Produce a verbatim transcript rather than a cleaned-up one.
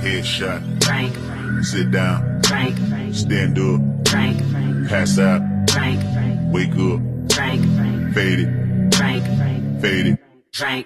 Headshot. Drink. Sit down. Drink. Stand up. Drink. Pass out. Drink. Wake up. Drink. Fade it. Drink. Fade it. Drink.